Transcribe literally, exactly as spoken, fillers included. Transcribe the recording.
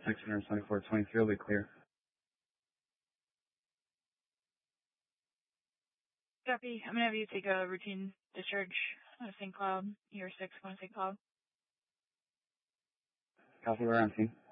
six twenty-four twenty-three will be clear. Copy. I'm going to have you take a routine discharge on Saint Cloud, year six, on Saint Cloud. Copy, we're on scene.